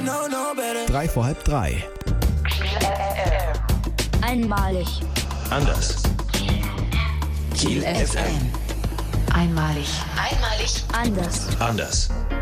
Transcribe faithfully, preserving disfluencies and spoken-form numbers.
Drei vor halb drei. Einmalig. Anders. Kiel F M. Einmalig. Einmalig. Anders. Anders.